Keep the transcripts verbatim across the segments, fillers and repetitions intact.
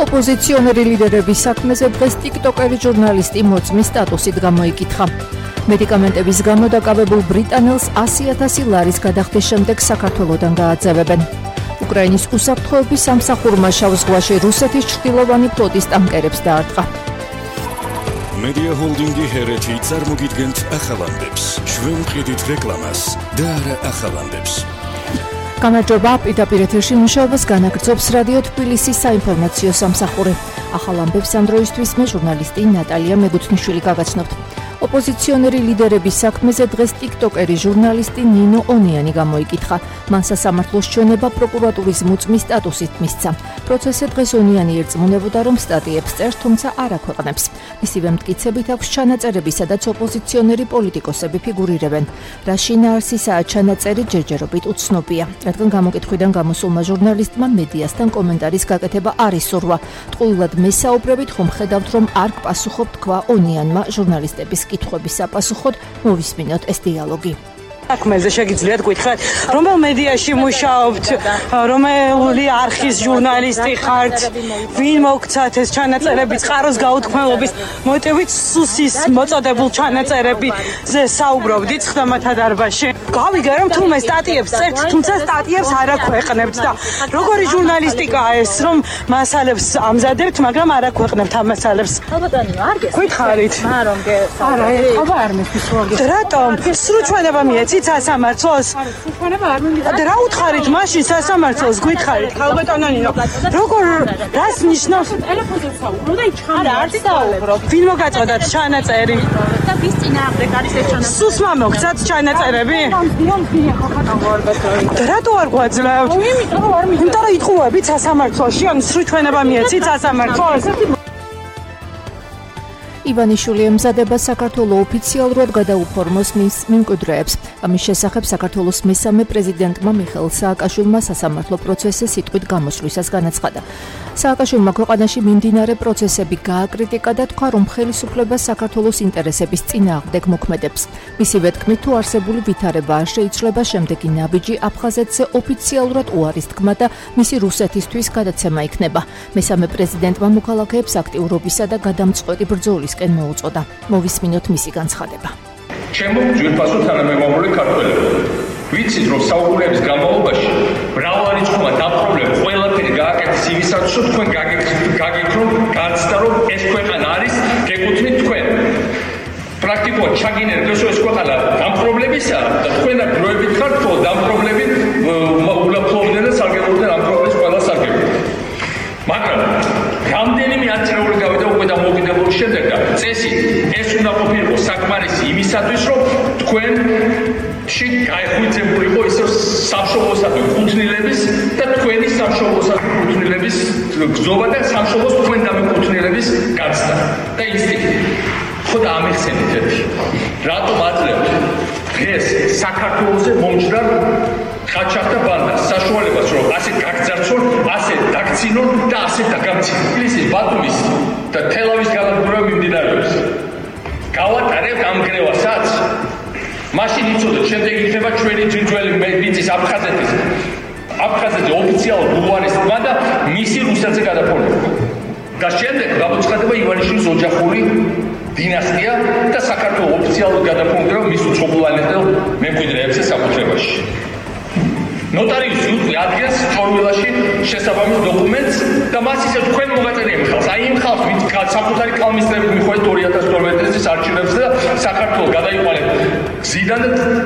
ოპოზიციონერი ლიდერების საქმეზე დღეს ტიკტოკერი ჟურნალისტი მოწმის სტატუსით გამოიკითხა. მედიკამენტების გამო დაკავებულ ბრიტანელს ასი ათასი ლარის გადახდის შემდეგ საქართველოდან გააძევებენ. უკრაინის უსაფრთხოების სამსახურმა შავ ზღვაში რუსეთის ჩრდილოვანი ფლოტის ტანკერებს დაარტყა. Media Holding-ი ჰერეთი წარმოგიდგენთ ახალამდებს, ჩვენ ვყიდით რეკლამას და არა ახალამდებს. გამარჯობა, პირდაპირ ეთერში მუშაობას განაგრძობს რადიო თბილისის საინფორმაციო სამსახური. ახალამდებს ამ დროისთვის მე ჟურნალისტი ნატალია მეგუთნიშვილი გაგაცნობთ. ოპოზიციონერი ლიდერების საქმეზე დღეს ტიკტოკერი ჟურნალისტი ნინო ონიანი გამოიკითხა. მან სასამართლოს ჩვენება პროკურატურის მოწმის სტატუსით მისცა. პროცესზე დღეს ონიანი ერწმუნებოდა, რომ სტატიებს წერს, თუმცა არ აქვეყნებს. მისივე მტკიცებით აქვს ჩანაწერები, სადაც ოპოზიციონერი პოლიტიკოსები ფიგურირებენ. რა შინაარსისაა ჩანაწერი ჯერჯერობით უცნობია, რადგან გამოკითხვიდან გამოსულმა ჟურნალისტმა მედიასთან კომენტარის გაკეთება არ ისურვა. ტყუილად მესაუბრებით ხომ ხედავთ, რომ არ გპასუხობ, თქვა ონიანმა ჟურნალისტების კითხვების საპასუხოდ. მოვისმინოთ ეს დიალოგი. საქმეზე შეგიძლიათ გითხრათ, რომელ მედიაში მუშაობთ, რომელი არხის ჟურნალისტი ხართ, ვინ მოგცათ ეს ჩანაწერები წყაროს გაუთქმელობის მოტივით სუსის მოწოდებულ ჩანაწერებზე საუბრობდით ხდომათა დარბაზში. გავიგე, რომ თუმე სტატიებს წერთ, თუმცა სტატიებს არ აქვეყნებთ და როგორი ჟურნალისტიკაა ეს, რომ მასალებს ამზადებთ, მაგრამ არ აქვეყნებთ ამ მასალებს. ალბათანია, არ გესმის. გითხარით. მაგრამ გე არა, ეხლა არ მესმის. რატომ? სრუჩვენება მიეცით სასამართლოს? სრუჩვენება არ მიმიღეთ. და რა უთხარით მაშინ სასამართლოს გითხარით, ხალბატონო ნინო? როგორ რას ნიშნავს? ტელეფონზე საუბრობ და იჩხამდა. არ საუბრობ. ვინ მოგაწოდათ ჩანაწერი? და ვის წინააღმდეგ არის ეს ჩანაწერი? სუსმა მოგცათ ჩანაწერები? დიონ დიონ ხალხატანო. და რატო არ გვაძლევთ? იმიტომ რომ არ მიგეთ. იმიტომ რომ იტყუებით სასამართლოში, ან სრუჩვენება მიეცით სასამართლოს? ივანიშვილი ემზადება საქართველოს ოფიციალურად გადაუფორმოს მის მემკვიდრეებს. ამის შესახებ საქართველოს მესამე პრეზიდენტმა მიხეილ სააკაშვილმა სასამართლო პროცესზე სიტყვით გამოსვლისას განაცხადა. სააკაშვილმა ქვეყანაში მიმდინარე პროცესები გააკრიტიკა და თქვა, რომ ხელისუფლება საქართველოს ინტერესების წინააღმდეგ მოქმედებს. მისივე თქმით, თუ არსებული ვითარება არ შეიცვლება, შემდეგი ნაბიჯი აფხაზეთზე ოფიციალურად უარის თქმა და მისი რუსეთისთვის გადაცემა იქნება. მესამე პრეზიდენტმა მოქალაქეებს აქტიურობისა და გადამწყვეტი ბრძოლის კენ მოუწოდა. მოვისმინოთ მისი განცხადება. ჩემო ძვირფასო თანამემამულე ქართველებო, ვიცით, რომ საუკუნეების განმავლობაში მრავალრიცხოვან დაპყრობლებს ყველაფერი გააკეთეს იმისათვის, რომ თქვენ გაგიგეთ, რომ გაცდა, რომ ეს ქვეყანა არის გეკუთვნით თქვენ. პრაქტიკულად ჩაგინერგეს, რომ ეს ქვეყანა დამპყრობლებისაა და თქვენ აქ დროებით ხართ, რომ დამპყრობლები ულაფლობდნენ და სარგებლობდნენ ამ პრობლემის ყველა სარგებლოდ. მაგრამ რამდენიმე ათწლეული გავიდა უკვე დამოუკიდებლობის შემდეგ და წესი ეს უნდა ყოფილიყო საკმარისი იმისათვის, რომ თქვენში გაეხვიძებულ იყო ისევ სამშობლოსადმი კუთვნილების და თქვენი სამშობლოსადმი კუთვნილების გზობა და სამშობლოს თქვენ დამეკუთვნილების გაცდა და ინსტინქტი. ხო და ამიხსენით ერთი. რატომ აძლევთ დღეს საქართველოზე მომჭრარ ხაჩახთა ბანდას საშუალებას, რომ ასე გაგძარცვონ, ასე დაგცინონ და ასე დაგამცინონ. თბილისის, ბათუმის და თელავის განადგურება მიმდინარეობს. გავატარებთ ამ გრევასაც? მაშინ იცოდეთ, შემდეგ იქნება ჩვენი ძინძველი მიწის აფხაზეთის აფხაზეთზე ოფიციალურ უარის თქმა და მისი რუსეთზე გადაფორმება. და შემდეგ გამოცხადება ივანიშვილის ოჯახური დინასტია და საქართველოს ოფიციალურად გადაფორმდება მის უცხოპლანეტელ მემკვიდრეებზე საკუთრებაში. ნოტარიუსი უწევს ადგილს თორვილაში შესაბამის დოკუმენტს და მას ისე თქვენ მოგაწერია ხალხს. აი იმ ხალხს, ვინც საკუთარი კალმისტრებით მიხვედით ორი ათას თორმეტი წლის არჩევნებზე და საქართველოს გადაიყვანეთ გზიდან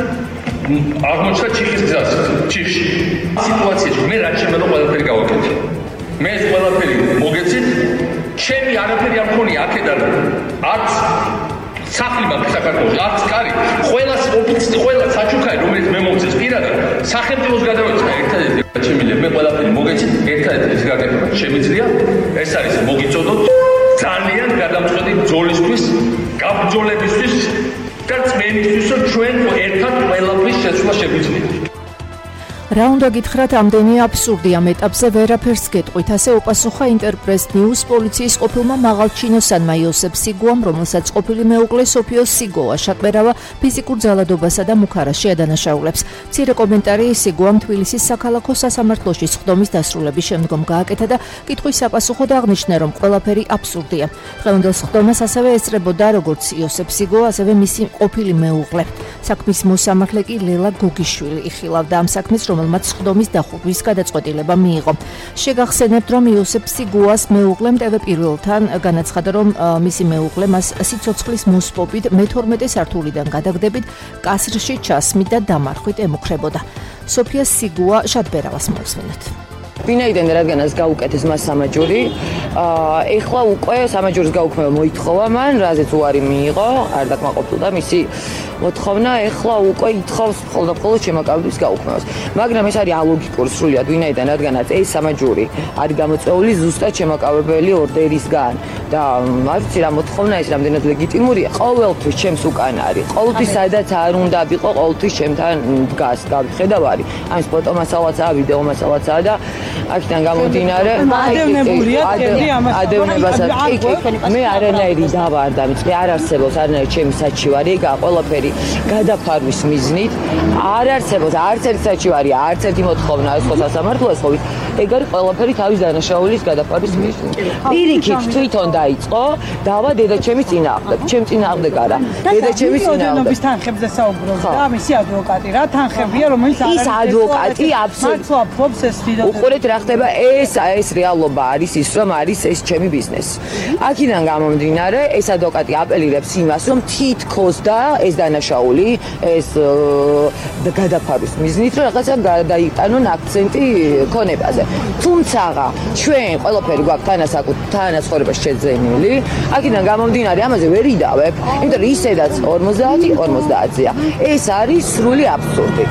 აღმოჩნდა ჩიხის გზას, ჩიხში. სიტუაციაში მე რაც შემეძლო ყველაფერი გავაკეთე. მე ეს ყველაფერი მოგეცით, ჩემი არაფერი არ მქონია აქედან. არც სახლი მაქვს საქართველოს, არც კარი. ყველა ოფიცი, ყველა საჩუქარი, რომელიც მე მომწეს პირადად, სახელმწიფოს გადავეცა ერთადერთი ჩემი მე ყველაფერი მოგეცით, ერთადერთი ეს გაკეთება შემიძლია. ეს არის მოგიწოდოთ ძალიან გადამწყვეტი ბრძოლისთვის, გაბრძოლებისთვის და წმენდისთვის, რომ ჩვენ ერთად ყველაფრის შეცვლა შეგვიძლია. რა უნდა გითხრათ, ამდენი აბსურდი ამ ეტაპზე ვერაფერს გეტყვით, ასე უპასუხა ინტერპრეს ნიუს პოლიციის ყოფილმა მაღალჩინოსანმა იოსებ სიგუამ, რომელსაც ყოფილი მეუღლე სოფიო სიგოა შატბერავა ფიზიკურ ძალადობასა და მუქარაში ადანაშაულებს. მცირე კომენტარი სიგუამ თბილისის საქალაქო სასამართლოში სხდომის დასრულების შემდგომ გააკეთა და კითხვის საპასუხოდ აღნიშნა, რომ ყველაფერი აბსურდია. დღევანდელ სხდომას ასევე ესწრებოდა როგორც იოსებ სიგო, ასევე მისი ყოფილი მეუღლე. საქმის მოსამართლე კი ლელა გოგიშვილი იხილავდა ამ საქმის, რომელმაც სხდომის დახურვის გადაწყვეტილება მიიღო. შეგახსენებთ, რომ იოსებ სიგუას მეუღლემ ტევ პირველთან განაცხადა, რომ მისი მეუღლე მას სიცოცხლის მოსპობით მეთორმეტე სართულიდან გადაგდებით კასრში ჩასმით და დამარხვით ემუქრებოდა. სოფია სიგუა შატბერავას მოусმინოთ. ვინაიდან რადგანაც გაუკეთეს მას სამაჯური, ეხლა უკვე სამაჯურის გაუქმება მოითხოვა მან, რაზეც უარი მიიღო, არ დაკმაყოფილდა მისი მოთხოვნა, ეხლა უკვე ითხოვს მხოლოდ და მხოლოდ შემაკავების გაუქმებას. მაგრამ ეს არის ალოგიკური სრულიად, ვინაიდან რადგანაც ეს სამაჯური არის გამოწვეული ზუსტად შემაკავებელი ორდერისგან და არ ვიცი რა მოთხოვნა ეს რამდენად ლეგიტიმურია, ყოველთვის ჩემს უკან არის. ყოველთვის სადაც არ უნდა ვიყო, ყოველთვის ჩემთან დგას, გავიხედავ არის. ამის ფოტო მასალაცაა, ვიდეო მასალაცაა და აქედან გამომდინარე ადევნებულია ტემპი ამას ადევნებასაც მე არანაირი დავა არ დამიწყე, არ არსებობს არანაირი ჩემი საჩივარი, ეგაა ყველაფერი გადაფარვის მიზნით, არ არსებობს არც ერთი საჩივარი, არც ერთი მოთხოვნა ეს ხო სასამართლოა, ხო ეგ არის ყველაფერი თავის დანაშაულის გადაფარვის მიზნით. პირიქით თვითონ დაიწყო დავა დედაჩემის წინააღმდეგ, ჩემ წინააღმდეგ არა, დედაჩემის წინააღმდეგ. ის თანხებზე საუბრობს და მისი ადვოკატი რა თანხებია, რომელიც არის ის ადვოკატი აბსოლუტურად ეს ვიდეო უყურეთ რა ხდება, ეს ეს რეალობა არის ის, რომ არის ეს ჩემი ბიზნესი. აქედან გამომდინარე, ეს ადვოკატი აპელირებს იმას, რომ თითქოს და ეს დანაშაული, ეს გადაფარვის მიზნით, რომ რაღაცა გადაიტანონ აქცენტი ქონებაზე. თუმცა ჩვენ ყველაფერი გვაქვს თანასაკუთრ თანაცხოვრებაში შეძენილი, აქედან გამომდინარე, ამაზე ვერ იდავებ, იმიტომ რომ ისედაც ორმოცდაათი ორმოცდაათია. ეს არის სრული აბსურდი.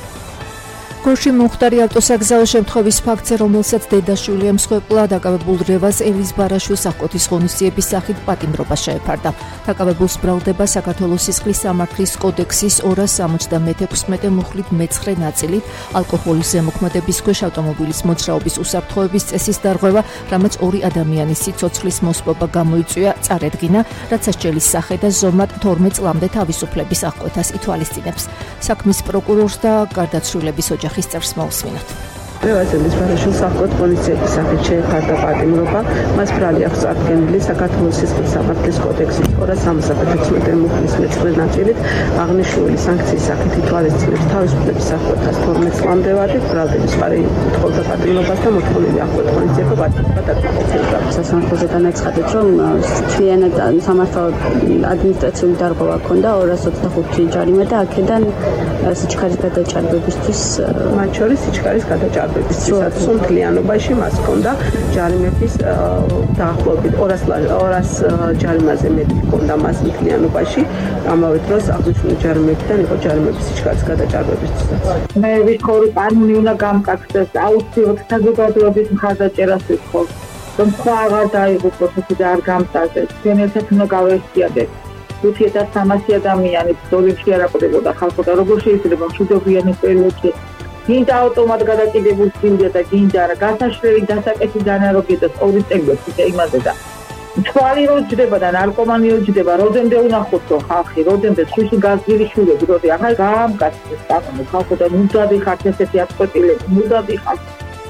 გორში მომხდარი ავტოსაგზაო შემთხვევის ფაქტზე, რომელსაც დედაშვილი ემსხვერპლა, დაკავებულ რევას ელის ბარაშვილს აღკვეთის ღონისძიების სახით პატიმრობა შეეფარდა. დაკავებულს ბრალდება საქართველოს სისხლის სამართლის კოდექსის ორას სამოცდამეექვსმეტე მუხლით მეცხრე ნაწილით ალკოჰოლის ზემოქმედების ქვეშ ავტომობილის მოძრაობის უსაფრთხოების წესის დარღვევა, რამაც ორი ადამიანის სიცოცხლის მოსპობა გამოიწვია, წარედგინა, რაც სასჯელის სახე და ზომად თორმეტ წლამდე თავისუფლების აღკვეთას ითვალისწინებს. საქმის პროკურორს და გარდაცვლილების ოჯახის წევრს მოусმინოთ. რევას ელის ბარაშვილს აღკვეთ ღონისძიების სახით შეეფარდა პატიმრობა, მას ბრალი აქვს წარდგენილი საქართველოს სისხლის სამართლის კოდექსის ორას სამოცდამეექვსმეტე მუხლის მეცხრე ნაწილით აღნიშნული სანქციის სახით ითვალისწინებს თავისუფლების აღკვეთას თორმეტ წლამდე ვადით, ბრალდების პარი უთხოვდა პატიმრობას და მოთხოვნილი აღკვეთ ღონისძიება პატიმრობა დაკმაყოფილდა. სასამართლოზე განაცხადეთ, რომ მთლიანად სამართალ ადმინისტრაციული დარღვევა ჰქონდა ორას ოცდახუთი ჯარიმა და აქედან სიჩქარის გადაჭარბებისთვის, მათ შორის სიჩქარის გადაჭარბება ვისაც სუმთლიანობაში მას ჰქონდა ჯარიმების დაახლოებით ორას ჯარიმაზე მეტი ჰქონდა მას მთლიანობაში, ამავე დროს აღნიშნული ჯარიმებიდან იყო ჯარიმების სიჩქარის გადაჭარბებისთვისაც. მე ვიქორი კანონი უნდა გამკაცდეს, აუცილებლად საზოგადოების მხარდაჭერას ვიქხოვ, რომ სხვა აღარ დაიღუპოს და არ გამწარდეს, ჩვენ ერთად უნდა გავეშიადეთ. ხუთი ათას სამასი ადამიანი ბრძოლებში არ აკვდებოდა ხალხო და როგორ შეიძლება მშვიდობიანი პერიოდში გინდა ავტომატ გადაკიდებულ სინდია და გინდა რა გასაშლელი დასაკეთი დანაროგი და ორი წეგვებს და იმაზე და თვალი რო ჯდება და ნარკომანი რო ჯდება, როდემდე უნახოთ რომ ხალხი, როდემდე ხვიში გაზგირი შვილები, როდი ახლა გამკაცდეს საკუთარ ხალხო და მუდადი ხართ ესეთი აწყვეტილები, მუდადი ხართ.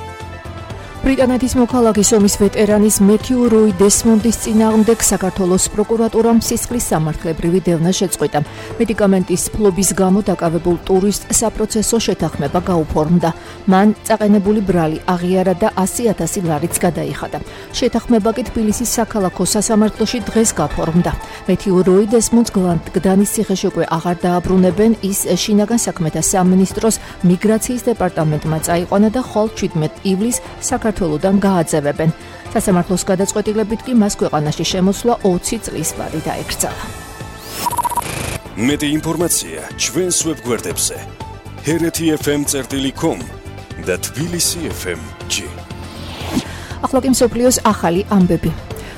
ბრიტანეთის მოქალაქის ომის ვეტერანის მეთიუ როი დესმონდის წინააღმდეგ საქართველოს პროკურატურამ სისხლის სამართლებრივი დევნა შეწყვიტა. მედიკამენტის ფლობის გამო დაკავებულ ტურისტს საპროცესო შეთანხმება გაუფორმდა. მან წაყენებული ბრალი აღიარა და ასი ათასი ლარიც გადაიხადა. შეთანხმება კი თბილისის საქალაქო სასამართლოში დღეს გაფორმდა. მეთიუ როი დესმონდს გლანის ციხეში უკვე აღარ დააბრუნებენ, ის შინაგან საქმეთა სამინისტროს მიგრაციის დეპარტამენტმა წაიყვანა და ხვალ შვიდმეტ ივლისს საქართველოდან გააძევებენ. სასამართლოს გადაწყვეტილებით კი მას ქვეყანაში შემოსვლა ოცი წლის ვადი დაეკრძალა. მეტი ინფორმაცია ჩვენს ვებგვერდებზე ჰერეთი ეფ ემ წერტილი კომ და თბილისი ეფ ემ ჯი. ახლა კი მსოფლიოს ახალი ამბები.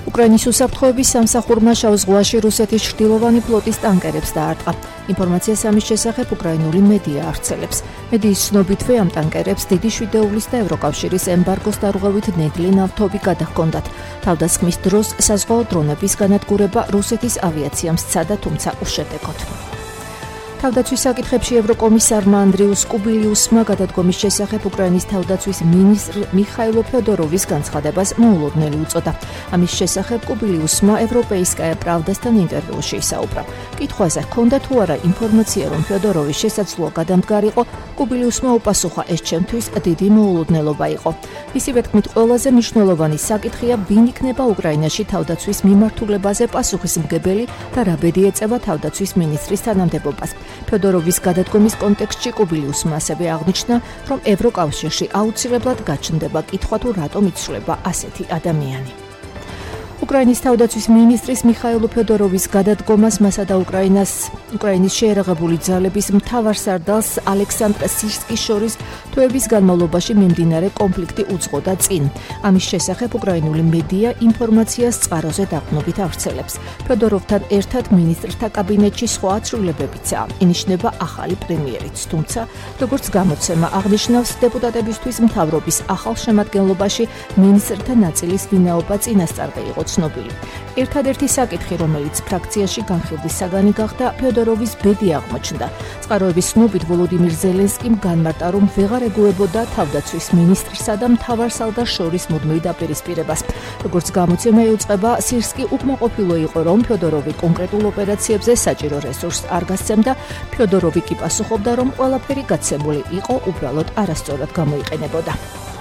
უკრაინის უსაფრთხოების სამსახურმა შავ ზღვაში რუსეთის ჩრდილოვანი ფლოტის ტანკერებს დაარტყა. ინფორმაციას ამის შესახებ უკრაინული მედია ავრცელებს. მედიის ცნობითვე ამ ტანკერებს დიდი შვიდეულის და ევროკავშირის ემბარგოს დარღვევით ნედლი ნავთობი გადაჰქონდათ. თავდასხმის დროს საზღვაო დრონების განადგურება რუსეთის ავიაციამ სცადა, თუმცა უშედეგოდ. თავდაცვის საკითხებში ევროკომისარმა ანდრიუს კუბილიუსმა გადადგომის შესახებ უკრაინის თავდაცვის მინისტრ მიხაილო ფიოდოროვის განცხადებას მოულოდნელი უწოდა. ამის შესახებ კუბილიუსმა ევროპეისკაია პრავდასთან ინტერვიუში ისაუბრა. კითხვაზე ჰქონდა თუ არა ინფორმაცია, რომ ფიოდოროვის შესაძლოა გადამდგარიყო, კუბილიუსმა უპასუხა, ეს ჩემთვის დიდი მოულოდნელობა იყო. მისივე თქმით, ყველაზე მნიშვნელოვანი საკითხია, ვინ იქნება უკრაინაში თავდაცვის მიმართულებაზე პასუხისმგებელი და რა ბედი ეწევა თავდაცვის მინისტრის თანამდებობას. ფიოდოროვის გადადგომის კონტექსტში კუბილიუსმა ასევე აღნიშნა, რომ ევროკავშირში აუცილებლად გაჩნდება კითხვა, თუ რატომ იცვლება ასეთი ადამიანი. უკრაინის თავდაცვის მინისტრის მიხაილ ფიოდოროვის გადადგომას მასა და უკრაინას უკრაინის შეერაღებული ძალების მთავარსარდალს ალექსანდრ სირსკის შორის თვეების განმავლობაში მიმდინარე კონფლიქტი უძღოდა წინ. ამის შესახებ უკრაინული მედია ინფორმაციას წყაროზე დაყრდნობით ავრცელებს. ფიოდოროვთან ერთად მინისტრთა კაბინეტში სხვა ცვლილებებიცაა. ინიშნება ახალი პრემიერიც, თუმცა როგორც გამოცემა აღნიშნავს, დეპუტატებისთვის მთავრობის ახალ შემადგენლობაში მინისტრთა ნაწილის ვინაობა წინასწარ იყო ცნობილი. ერთადერთი საკითხი, რომელიც ფრაქციაში განხილვის საგანი გახდა, ფიოდოროვის ბედი აღმოჩნდა. წყაროების ცნობით ვოლოდიმირ ზელენსკიმ განმარტა, რომ ვეღარ ეგუებოდა თავდაცვის მინისტრსა და მთავარსარდალს შორის მუდმივ დაპირისპირებას. როგორც გამოცემა იუწყება, სირსკი უკმაყოფილო იყო, რომ ფიოდოროვი კონკრეტულ ოპერაციებზე საჭირო რესურსს არ გასცემდა. ფიოდოროვი კი პასუხობდა, რომ ყველაფერი გაცემული იყო, უბრალოდ არასწორად გამოიყენებოდა.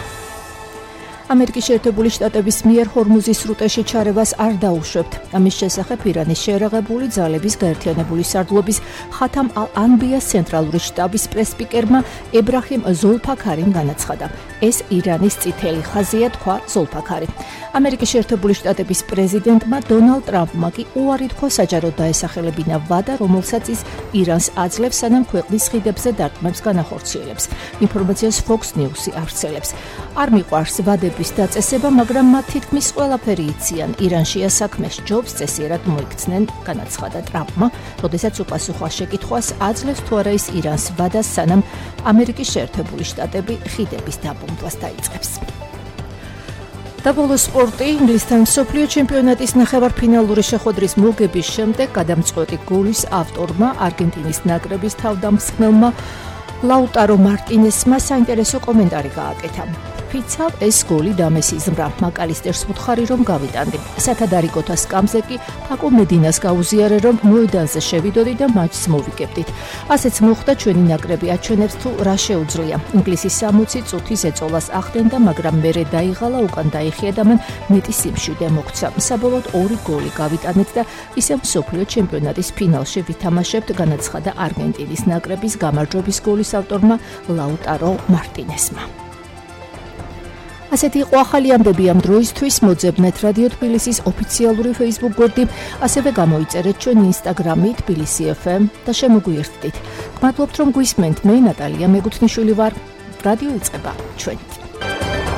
ამერიკის შეერთებული შტატების მიერ ჰორმუზის სრუტეში ჩარევას არ დაუშვებთ. ამის შესახებ ირანის შეერაღებული ძალების გაერთიანებული სარდლობის ხათამ ალ-ანბიას ცენტრალური შტაბის პრესპიკერმა ებრაჰიმ ზოლფაქარიმ განაცხადა. ეს ირანის წითელი ხაზია, თქვა ზოლფაქარი. ამერიკის შეერთებული შტატების პრეზიდენტმა დონალდ ტრამპმა კი უარი თქვა საჯაროდ დაესახელებინა ვადა, რომელსაც ის ირანს აძლევს, სანამ ქვეყნის ხიდებზე დარტყმებს განახორციელებს. ინფორმაციას Fox News-ი ავრცელებს. არ მიყვარს ვადები დაწესება, მაგრამ მათ თითქმის ყველაფერი იციან. ირანშია საქმე, ჯობს წესიერად მოიქცნენ, განაცხადა ტრამპმა, როდესაც უპასუხა შეკითხვას, აძლევს თუ არა ის ირანს ვადას, სანამ ამერიკის შეერთებული შტატები ხიდების დაბომბვას დაიწყებს. და ბოლო სპორტი, ინგლისთან მსოფლიო ჩემპიონატის ნახევარფინალური შეხვედრის მოგების შემდეგ გადამწყვეტი გოლის ავტორმა, არგენტინის ნაკრების თავდამსხმელმა ლაუტარო მარტინესმა საინტერესო კომენტარი გააკეთა. ფიცავ ეს გოლი დამეს იზმრა, მაკალისტერს ვუთხარი, რომ გავიტანდი. სათადარიგოთა სკამზე კი ფაკო მედინას გაუზიარე, რომ მოედანზე შევიდოდი და მატჩს მოვიკებდით. ასეც მოხდა, ჩვენი ნაკრები აჩვენებს თუ რა შეუძლია. ინგლისის სამოცი წუთის ეწოლას ახდენდა, მაგრამ მერე დაიღალა, უკან დაიხია და მან მეტი სიმშვიდე მოგვცა. საბოლოოდ ორი გოლი გავიტანეთ და ისე მსოფლიო ჩემპიონატის ფინალში ვითამაშებთ, განაცხადა არგენტინის ნაკრების გამარჯვების გოლის ავტორმა ლაუტარო მარტინესმა. ასეთი იყო ახალი ამბები ამ დროისთვის. მოძებნეთ რადიო თბილისის ოფიციალური Facebook გვერდი, ასევე გამოიწერეთ ჩვენ Instagram-ი თბილისი ეფ ემ და შემოგვიერთდით. გმადლობთ, რომ გვისმენთ. მე ნატალია მეგუთნიშვილი ვარ. რადიო იწყება ჩვენით.